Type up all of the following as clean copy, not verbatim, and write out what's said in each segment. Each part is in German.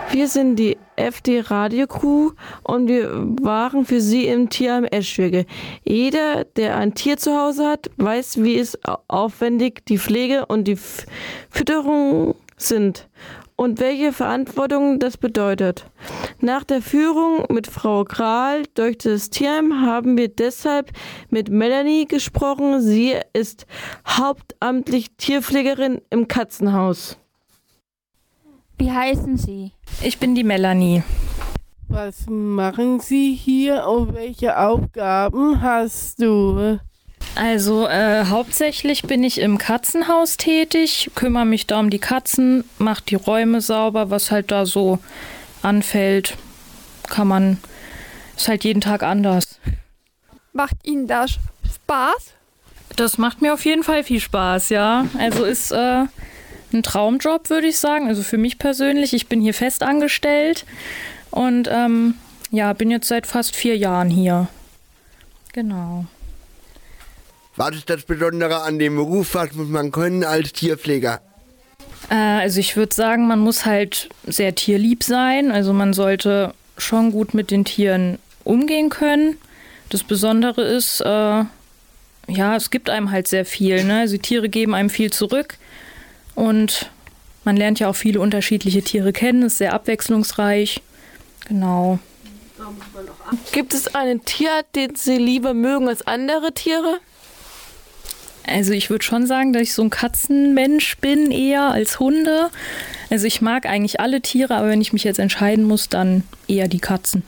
Wir sind die FD Radio Crew und wir waren für Sie im Tierheim Eschwege. Jeder, der ein Tier zu Hause hat, weiß, wie es aufwendig die Pflege und die Fütterung sind und welche Verantwortung das bedeutet. Nach der Führung mit Frau Kral durch das Tierheim haben wir deshalb mit Melanie gesprochen. Sie ist hauptamtlich Tierpflegerin im Katzenhaus. Wie heißen Sie? Ich bin die Melanie. Was machen Sie hier und welche Aufgaben hast du? Also hauptsächlich bin ich im Katzenhaus tätig, kümmere mich da um die Katzen, mache die Räume sauber, was halt da so anfällt, ist halt jeden Tag anders. Macht Ihnen das Spaß? Das macht mir auf jeden Fall viel Spaß, ja. Also ist ein Traumjob, würde ich sagen, also für mich persönlich. Ich bin hier fest angestellt und bin jetzt seit fast 4 Jahren hier. Genau. Was ist das Besondere an dem Beruf? Was muss man können als Tierpfleger? Also ich würde sagen, man muss halt sehr tierlieb sein. Also man sollte schon gut mit den Tieren umgehen können. Das Besondere ist, es gibt einem halt sehr viel. Ne? Also die Tiere geben einem viel zurück. Und man lernt ja auch viele unterschiedliche Tiere kennen, ist sehr abwechslungsreich. Genau. Gibt es einen Tierart, den Sie lieber mögen als andere Tiere? Also ich würde schon sagen, dass ich so ein Katzenmensch bin eher als Hunde. Also ich mag eigentlich alle Tiere, aber wenn ich mich jetzt entscheiden muss, dann eher die Katzen.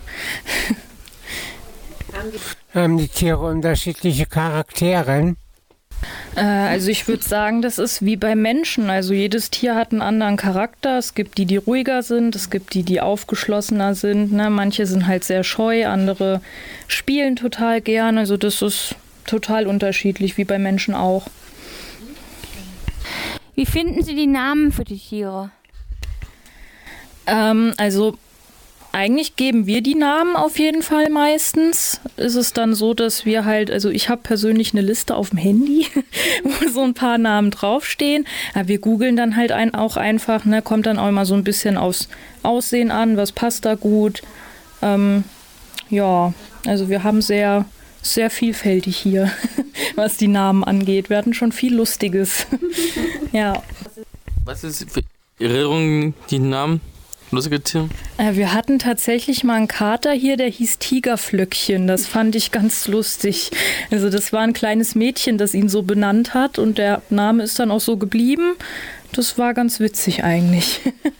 Haben die Tiere unterschiedliche Charaktere? Also ich würde sagen, das ist wie bei Menschen. Also jedes Tier hat einen anderen Charakter. Es gibt die ruhiger sind, es gibt die aufgeschlossener sind. Ne? Manche sind halt sehr scheu, andere spielen total gern. Also das ist total unterschiedlich, wie bei Menschen auch. Wie finden Sie die Namen für die Tiere? Also eigentlich geben wir die Namen auf jeden Fall meistens. Ist es dann so, dass wir ich habe persönlich eine Liste auf dem Handy, wo so ein paar Namen draufstehen. Aber wir googeln dann halt auch einfach, ne, kommt dann auch immer so ein bisschen aufs Aussehen an, was passt da gut. Also wir haben sehr, sehr vielfältig hier, was die Namen angeht. Wir hatten schon viel Lustiges. Ja. Was ist für Erinnerungen die Namen? Lustige Tiere? Wir hatten tatsächlich mal einen Kater hier, der hieß Tigerflöckchen. Das fand ich ganz lustig. Also das war ein kleines Mädchen, das ihn so benannt hat und der Name ist dann auch so geblieben. Das war ganz witzig eigentlich.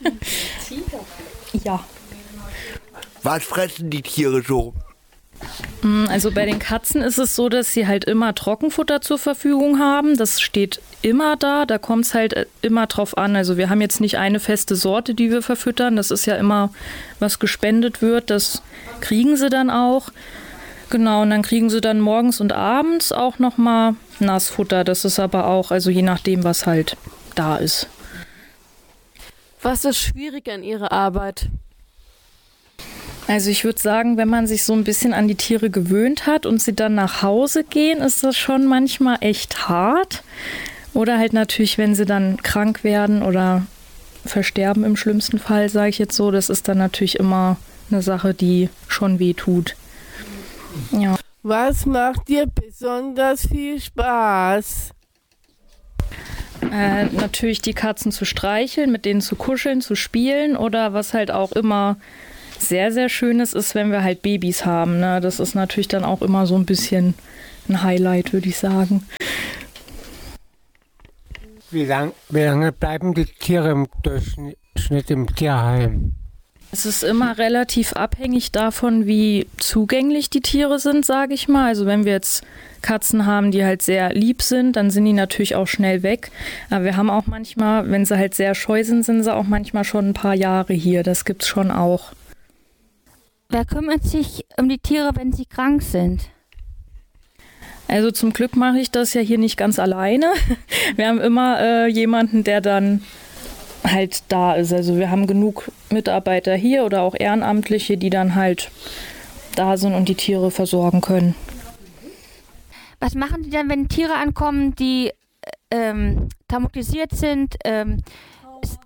Ja. Was fressen die Tiere so? Also bei den Katzen ist es so, dass sie halt immer Trockenfutter zur Verfügung haben. Das steht immer da kommt es halt immer drauf an. Also wir haben jetzt nicht eine feste Sorte, die wir verfüttern. Das ist ja immer, was gespendet wird. Das kriegen sie dann auch. Genau, und dann kriegen sie dann morgens und abends auch nochmal Nassfutter. Das ist aber auch, also je nachdem, was halt da ist. Was ist schwierig an Ihrer Arbeit? Also ich würde sagen, wenn man sich so ein bisschen an die Tiere gewöhnt hat und sie dann nach Hause gehen, ist das schon manchmal echt hart. Oder halt natürlich, wenn sie dann krank werden oder versterben im schlimmsten Fall, sage ich jetzt so, das ist dann natürlich immer eine Sache, die schon weh tut. Ja. Was macht dir besonders viel Spaß? Natürlich die Katzen zu streicheln, mit denen zu kuscheln, zu spielen oder was halt auch immer sehr, sehr Schönes ist, wenn wir halt Babys haben. Ne? Das ist natürlich dann auch immer so ein bisschen ein Highlight, würde ich sagen. Wie lange bleiben die Tiere im Durchschnitt im Tierheim? Es ist immer relativ abhängig davon, wie zugänglich die Tiere sind, sage ich mal. Also wenn wir jetzt Katzen haben, die halt sehr lieb sind, dann sind die natürlich auch schnell weg. Aber wir haben auch manchmal, wenn sie halt sehr scheu sind, sind sie auch manchmal schon ein paar Jahre hier. Das gibt's schon auch. Wer kümmert sich um die Tiere, wenn sie krank sind? Also zum Glück mache ich das ja hier nicht ganz alleine. Wir haben immer jemanden, der dann halt da ist. Also wir haben genug Mitarbeiter hier oder auch Ehrenamtliche, die dann halt da sind und die Tiere versorgen können. Was machen die dann, wenn Tiere ankommen, die traumatisiert sind,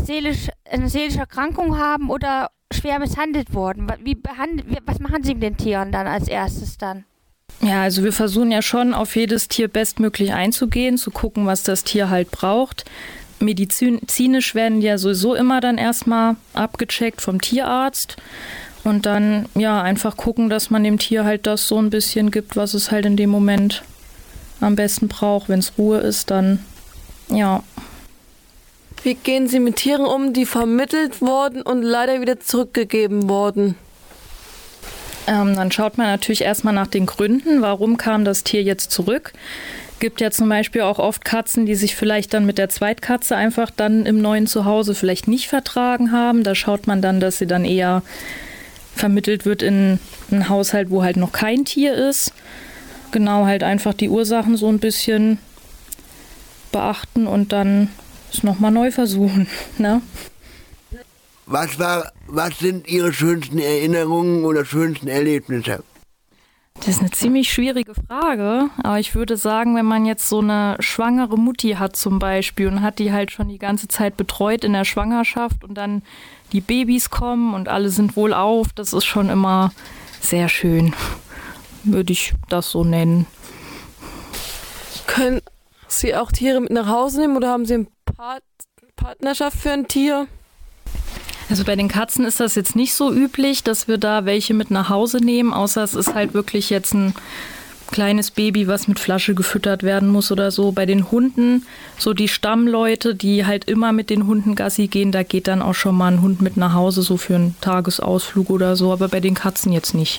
eine seelische Erkrankung haben oder schwer misshandelt wurden? Was machen Sie mit den Tieren dann als erstes dann? Ja, also wir versuchen ja schon auf jedes Tier bestmöglich einzugehen, zu gucken, was das Tier halt braucht. Medizinisch werden die ja sowieso immer dann erstmal abgecheckt vom Tierarzt und dann ja einfach gucken, dass man dem Tier halt das so ein bisschen gibt, was es halt in dem Moment am besten braucht. Wenn es Ruhe ist, dann ja. Wie gehen Sie mit Tieren um, die vermittelt wurden und leider wieder zurückgegeben wurden? Dann schaut man natürlich erstmal nach den Gründen, warum kam das Tier jetzt zurück. Gibt ja zum Beispiel auch oft Katzen, die sich vielleicht dann mit der Zweitkatze einfach dann im neuen Zuhause vielleicht nicht vertragen haben. Da schaut man dann, dass sie dann eher vermittelt wird in einen Haushalt, wo halt noch kein Tier ist. Genau, halt einfach die Ursachen so ein bisschen beachten und dann es nochmal neu versuchen, ne? Was sind Ihre schönsten Erinnerungen oder schönsten Erlebnisse? Das ist eine ziemlich schwierige Frage, aber ich würde sagen, wenn man jetzt so eine schwangere Mutti hat zum Beispiel und hat die halt schon die ganze Zeit betreut in der Schwangerschaft und dann die Babys kommen und alle sind wohlauf, das ist schon immer sehr schön, würde ich das so nennen. Können Sie auch Tiere mit nach Hause nehmen oder haben Sie eine Partnerschaft für ein Tier? Also bei den Katzen ist das jetzt nicht so üblich, dass wir da welche mit nach Hause nehmen, außer es ist halt wirklich jetzt ein kleines Baby, was mit Flasche gefüttert werden muss oder so. Bei den Hunden, so die Stammleute, die halt immer mit den Hunden Gassi gehen, da geht dann auch schon mal ein Hund mit nach Hause, so für einen Tagesausflug oder so, aber bei den Katzen jetzt nicht.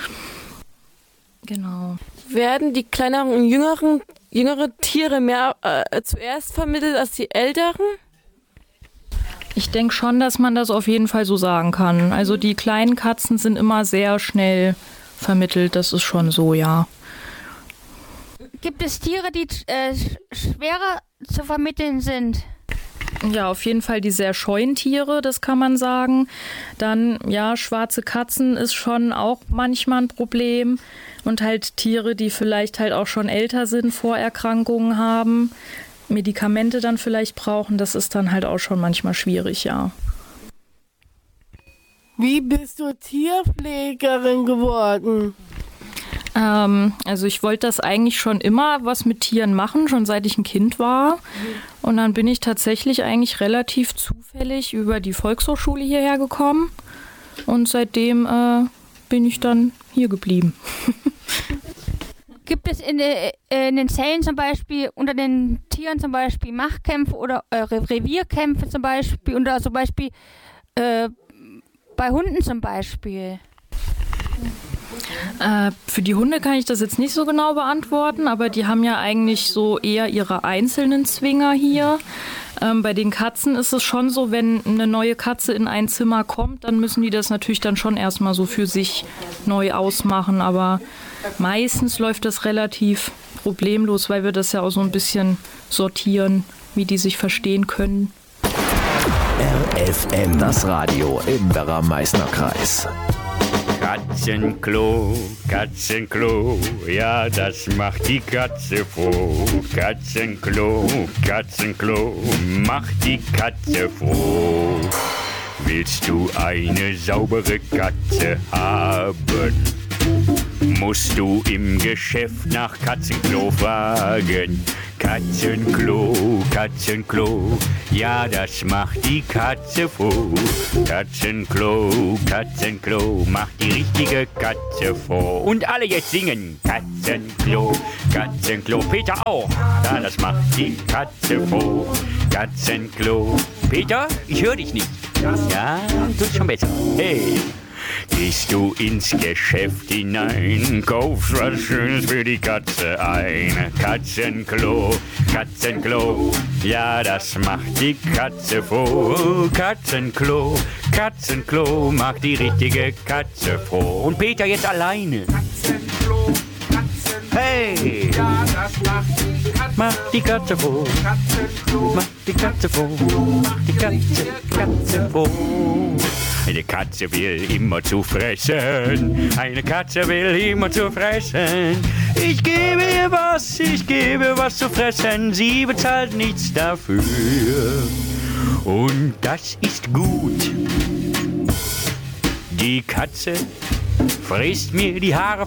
Genau. Werden die kleineren und jüngere Tiere mehr zuerst vermittelt als die älteren? Ich denke schon, dass man das auf jeden Fall so sagen kann. Also die kleinen Katzen sind immer sehr schnell vermittelt, das ist schon so, ja. Gibt es Tiere, die schwerer zu vermitteln sind? Ja, auf jeden Fall die sehr scheuen Tiere, das kann man sagen. Dann, ja, schwarze Katzen ist schon auch manchmal ein Problem. Und halt Tiere, die vielleicht halt auch schon älter sind, Vorerkrankungen haben, Medikamente dann vielleicht brauchen, das ist dann halt auch schon manchmal schwierig, ja. Wie bist du Tierpflegerin geworden? Also ich wollte das eigentlich schon immer was mit Tieren machen, schon seit ich ein Kind war. Und dann bin ich tatsächlich eigentlich relativ zufällig über die Volkshochschule hierher gekommen. Und seitdem bin ich dann hier geblieben. Gibt es in den Zellen zum Beispiel, unter den Tieren zum Beispiel Machtkämpfe oder Revierkämpfe zum Beispiel oder zum Beispiel bei Hunden zum Beispiel? Für die Hunde kann ich das jetzt nicht so genau beantworten, aber die haben ja eigentlich so eher ihre einzelnen Zwinger hier. Bei den Katzen ist es schon so, wenn eine neue Katze in ein Zimmer kommt, dann müssen die das natürlich dann schon erstmal so für sich neu ausmachen, aber meistens läuft das relativ problemlos, weil wir das ja auch so ein bisschen sortieren, wie die sich verstehen können. RFM, das Radio im Werra-Meißner Kreis. Katzenklo, Katzenklo, ja, das macht die Katze froh. Katzenklo, Katzenklo, macht die Katze froh. Willst du eine saubere Katze haben? Musst du im Geschäft nach Katzenklo fragen. Katzenklo, Katzenklo, ja, das macht die Katze froh. Katzenklo, Katzenklo, macht die richtige Katze froh. Und alle jetzt singen. Katzenklo, Katzenklo, Peter auch. Ja, das macht die Katze froh. Katzenklo. Peter, ich höre dich nicht. Ja, tut schon besser. Hey. Gehst du ins Geschäft hinein, kaufst was Schönes für die Katze ein. Katzenklo, Katzenklo, ja, das macht die Katze froh. Katzenklo, Katzenklo, macht die richtige Katze froh. Und Peter jetzt alleine. Katzenklo, Katzenklo, hey! Ja, das macht die Katze froh. Katzenklo, macht die Katze froh. Macht die Katze froh. Eine Katze will immer zu fressen. Eine Katze will immer zu fressen. Ich gebe ihr was zu fressen. Sie bezahlt nichts dafür. und das ist gut. Die Katze frisst mir die Haare